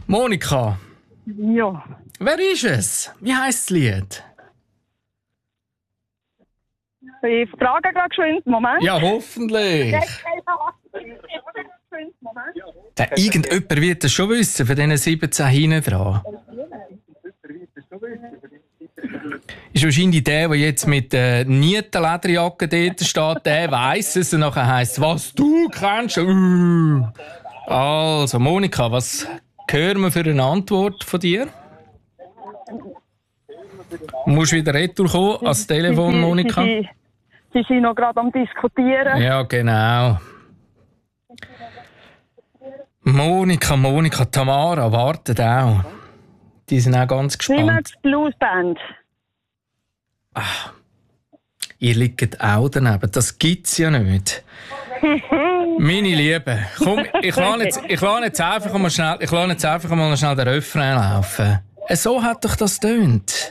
Monika, Ja. wer ist es? Wie heisst das Lied? Ich frage gerade geschwind. Moment. Ja, hoffentlich. Irgendjemand wird das schon wissen, von diesen 17 hinten dran. Ist wahrscheinlich der jetzt mit der Nietenlederjacke dort steht, der weiss es und nachher heisst, was du kennst. Also, Monika, was hören wir für eine Antwort von dir? Du musst wieder retour kommen ans Telefon, Monika. Sie sind noch gerade am Diskutieren. Ja, genau. Monika, Tamara wartet auch. Die sind auch ganz gespannt. Siemens Blues Band. Ihr liegt auch daneben. Das gibt's ja nicht. Meine Liebe, komm, ich lasse jetzt einfach mal schnell den Refrain laufen. So hat doch das tönt.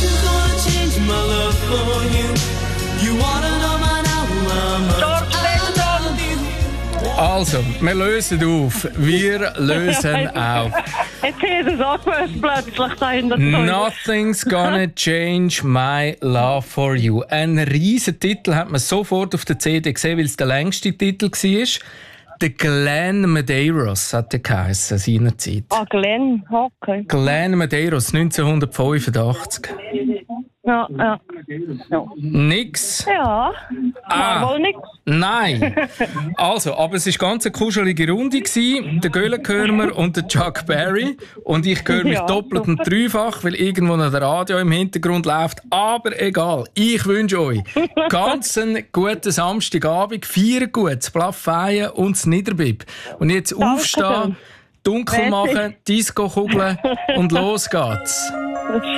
Also, wir lösen auf. Wir lösen auf. Jetzt ist es auch plötzlich dahinter. Nothing's gonna change my love for you. Ein riesen Titel hat man sofort auf der CD gesehen, weil es der längste Titel war. Der Glenn Medeiros hat der geheissen seinerzeit. Glenn, okay. Glenn Medeiros, 1985. Ja. Nix? Ja, wohl nix. Nein. Also, aber es war ganz eine kuschelige Runde gewesen. Der Göllenkörmer und der Chuck Berry. Und ich höre mich doppelt und dreifach, weil irgendwo noch der Radio im Hintergrund läuft. Aber egal. Ich wünsche euch ganz einen guten Samstagabend. Feiern gut, das Plafeien und das Niederbib. Und jetzt aufstehen, dunkel machen, Disco kugeln und los geht's.